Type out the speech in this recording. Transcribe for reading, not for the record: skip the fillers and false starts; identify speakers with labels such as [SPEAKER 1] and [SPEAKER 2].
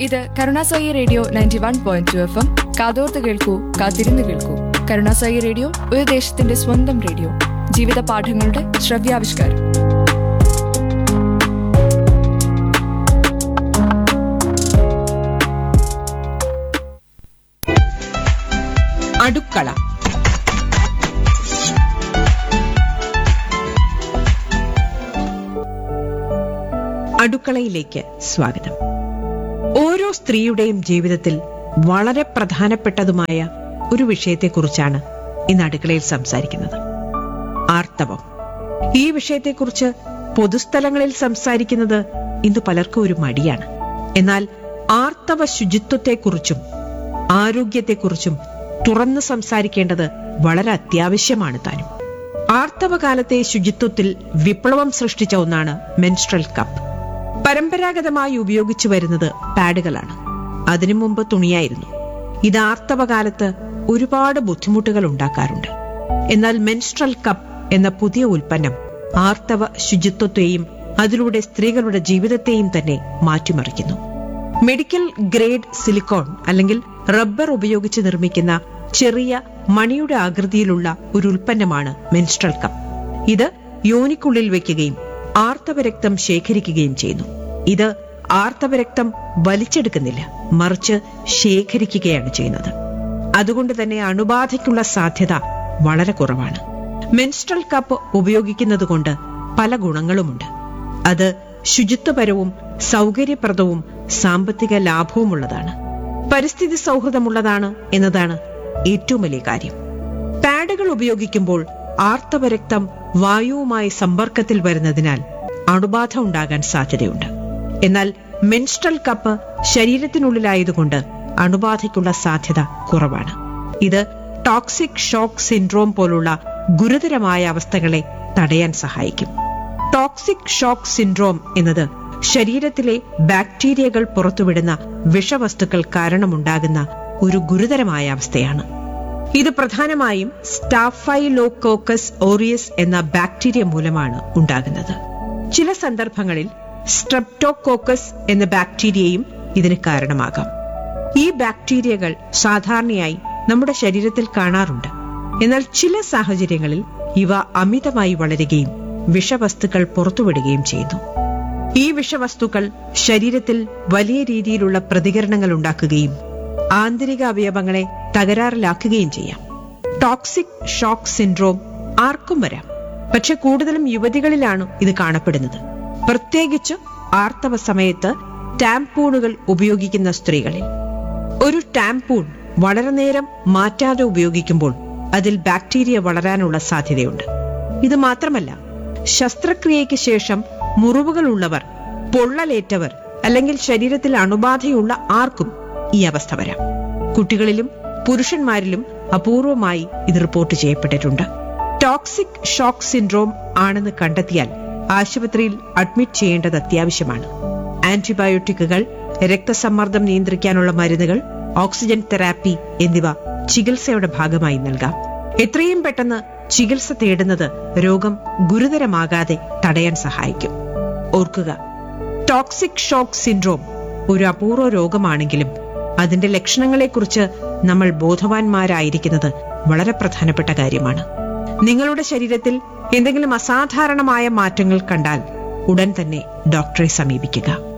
[SPEAKER 1] ഇത് Karunasai radio 91.2 FM. കാതോർത്ത് കേൾക്കൂ, കാത്തിരുന്ന് കേൾക്കൂ. കരുണാസായി റേഡിയോ ഒരു ദേശത്തിന്റെ സ്വന്തം റേഡിയോ. ജീവിത പാഠങ്ങളുടെ ശ്രവ്യാവിഷ്കാരം.
[SPEAKER 2] അടുക്കള. അടുക്കളയിലേക്ക് സ്വാഗതം. ഓരോ സ്ത്രീയുടെയും ജീവിതത്തിൽ വളരെ പ്രധാനപ്പെട്ടതുമായ ഒരു വിഷയത്തെക്കുറിച്ചാണ് ഇന്ന് അടുക്കളയിൽ സംസാരിക്കുന്നത്. ആർത്തവം. ഈ വിഷയത്തെക്കുറിച്ച് പൊതുസ്ഥലങ്ങളിൽ സംസാരിക്കുന്നത് ഇന്ന് പലർക്കും ഒരു മടിയാണ്. എന്നാൽ ആർത്തവ ശുചിത്വത്തെക്കുറിച്ചും ആരോഗ്യത്തെക്കുറിച്ചും തുറന്ന് സംസാരിക്കേണ്ടത് വളരെ അത്യാവശ്യമാണ് താനും. ആർത്തവകാലത്തെ ശുചിത്വത്തിൽ വിപ്ലവം സൃഷ്ടിച്ച ഒന്നാണ് മെൻസ്ട്രൽ കപ്പ്. പരമ്പരാഗതമായി ഉപയോഗിച്ചു വരുന്നത് പാഡുകളാണ്. അതിനു മുമ്പ് തുണിയായിരുന്നു. ഇത് ആർത്തവകാലത്ത് ഒരുപാട് ബുദ്ധിമുട്ടുകൾ ഉണ്ടാക്കാറുണ്ട്. എന്നാൽ മെൻസ്ട്രൽ കപ്പ് എന്ന പുതിയ ഉൽപ്പന്നം ആർത്തവ ശുചിത്വത്തെയും അതിലൂടെ സ്ത്രീകളുടെ ജീവിതത്തെയും തന്നെ മാറ്റിമറിക്കുന്നു. മെഡിക്കൽ ഗ്രേഡ് സിലിക്കോൺ അല്ലെങ്കിൽ റബ്ബർ ഉപയോഗിച്ച് നിർമ്മിക്കുന്ന ചെറിയ മണിയുടെ ആകൃതിയിലുള്ള ഒരു ഉൽപ്പന്നമാണ് മെൻസ്ട്രൽ കപ്പ്. ഇത് യോനിക്കുള്ളിൽ വയ്ക്കുകയും ആർത്തവരക്തം ശേഖരിക്കുകയും ചെയ്യുന്നു. ഇത് ആർത്തവരക്തം വലിച്ചെടുക്കുന്നില്ല, മറിച്ച് ശേഖരിക്കുകയാണ് ചെയ്യുന്നത്. അതുകൊണ്ട് തന്നെ അണുബാധയ്ക്കുള്ള സാധ്യത വളരെ കുറവാണ്. മെൻസ്ട്രൽ കപ്പ് ഉപയോഗിക്കുന്നത് കൊണ്ട് പല ഗുണങ്ങളുമുണ്ട്. അത് ശുചിത്വപരവും സൗകര്യപ്രദവും സാമ്പത്തിക ലാഭവുമുള്ളതാണ്. പരിസ്ഥിതി സൗഹൃദമുള്ളതാണ് എന്നതാണ് ഏറ്റവും വലിയ കാര്യം. പാഡുകൾ ഉപയോഗിക്കുമ്പോൾ ആർത്തവരക്തം വായുവുമായി സമ്പർക്കത്തിൽ വരുന്നതിനാൽ അണുബാധ ഉണ്ടാകാൻ സാധ്യതയുണ്ട്. എന്നാൽ മെൻസ്ട്രൽ കപ്പ് ശരീരത്തിനുള്ളിലായതുകൊണ്ട് അണുബാധയ്ക്കുള്ള സാധ്യത കുറവാണ്. ഇത് ടോക്സിക് ഷോക്ക് സിൻഡ്രോം പോലുള്ള ഗുരുതരമായ അവസ്ഥകളെ തടയാൻ സഹായിക്കും. ടോക്സിക് ഷോക്ക് സിൻഡ്രോം എന്നത് ശരീരത്തിലെ ബാക്ടീരിയകൾ പുറത്തുവിടുന്ന വിഷവസ്തുക്കൾ കാരണമുണ്ടാകുന്ന ഒരു ഗുരുതരമായ അവസ്ഥയാണ്. ഇത് പ്രധാനമായും സ്റ്റാഫൈലോകോക്കസ് ഓറിയസ് എന്ന ബാക്ടീരിയ മൂലമാണ് ഉണ്ടാകുന്നത്. ചില സന്ദർഭങ്ങളിൽ സ്ട്രെപ്റ്റോകോക്കസ് എന്ന ബാക്ടീരിയയും ഇതിന് കാരണമാകാം. ഈ ബാക്ടീരിയകൾ സാധാരണയായി നമ്മുടെ ശരീരത്തിൽ കാണാറുണ്ട്. എന്നാൽ ചില സാഹചര്യങ്ങളിൽ ഇവ അമിതമായി വളരുകയും വിഷവസ്തുക്കൾ പുറത്തുവിടുകയും ചെയ്യുന്നു. ഈ വിഷവസ്തുക്കൾ ശരീരത്തിൽ വലിയ രീതിയിലുള്ള പ്രതികരണങ്ങൾ ഉണ്ടാക്കുകയും ആന്തരിക അവയവങ്ങളെ തകരാറിലാക്കുകയും ചെയ്യാം. ടോക്സിക് ഷോക്ക് സിൻഡ്രോം ആർക്കും വരാം. പക്ഷെ കൂടുതലും യുവതികളിലാണ് ഇത് കാണപ്പെടുന്നത്. പ്രത്യേകിച്ച് ആർത്തവ സമയത്ത് ടാംപൂണുകൾ ഉപയോഗിക്കുന്ന സ്ത്രീകളിൽ. ഒരു ടാംപൂൺ വളരെ നേരം മാറ്റാതെ ഉപയോഗിക്കുമ്പോൾ അതിൽ ബാക്ടീരിയ വളരാനുള്ള സാധ്യതയുണ്ട്. ഇത് മാത്രമല്ല, ശസ്ത്രക്രിയയ്ക്ക് ശേഷം മുറിവുകൾ ഉള്ളവർ, പൊള്ളലേറ്റവർ അല്ലെങ്കിൽ ശരീരത്തിൽ അണുബാധയുള്ള ആർക്കും ഈ അവസ്ഥ വരാം. കുട്ടികളിലും പുരുഷന്മാരിലും അപൂർവമായി ഇത് റിപ്പോർട്ട് ചെയ്യപ്പെട്ടിട്ടുണ്ട്. ടോക്സിക് ഷോക്ക് സിൻഡ്രോം ആണെന്ന് കണ്ടെത്തിയാൽ ആശുപത്രിയിൽ അഡ്മിറ്റ് ചെയ്യേണ്ടത് അത്യാവശ്യമാണ്. ആന്റിബയോട്ടിക്കുകൾ, രക്തസമ്മർദ്ദം നിയന്ത്രിക്കാനുള്ള മരുന്നുകൾ, ഓക്സിജൻ തെറാപ്പി എന്നിവ ചികിത്സയുടെ ഭാഗമായി നൽകാം. എത്രയും പെട്ടെന്ന് ചികിത്സ തേടുന്നത് രോഗം ഗുരുതരമാകാതെ തടയാൻ സഹായിക്കും. ഓർക്കുക, ടോക്സിക് ഷോക്ക് സിൻഡ്രോം ഒരു അപൂർവ രോഗമാണെങ്കിലും അതിന്റെ ലക്ഷണങ്ങളെക്കുറിച്ച് നമ്മൾ ബോധവാന്മാരായിരിക്കുന്നത് വളരെ പ്രധാനപ്പെട്ട കാര്യമാണ്. നിങ്ങളുടെ ശരീരത്തിൽ എന്തെങ്കിലും അസാധാരണമായ മാറ്റങ്ങൾ കണ്ടാൽ ഉടൻ തന്നെ ഡോക്ടറെ സമീപിക്കുക.